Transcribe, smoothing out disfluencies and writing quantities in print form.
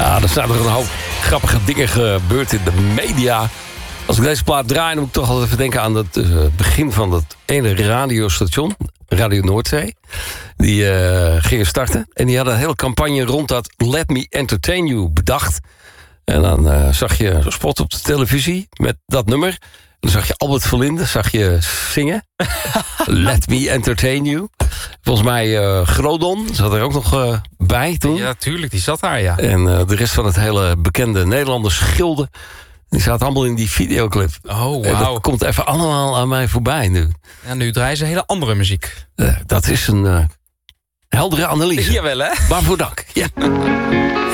Ja, er zijn nog een hoop grappige dingen gebeurd in de media. Als ik deze plaat draai, dan moet ik toch altijd even denken aan het begin van dat ene radiostation, Radio Noordzee. Die gingen starten. En die hadden een hele campagne rond dat Let Me Entertain You bedacht. En dan zag je een spot op de televisie met dat nummer. En dan zag je Albert Verlinde zingen. Let Me Entertain You. Volgens mij Grodon zat er ook nog bij toen. Ja, tuurlijk, die zat daar, ja. En de rest van het hele bekende Nederlanders Gilde, die zaten allemaal in die videoclip. Oh, wauw. En dat komt even allemaal aan mij voorbij nu. Ja, nu draaien ze hele andere muziek. Dat is een heldere analyse. Jawel, hè? Waarvoor dank. Ja.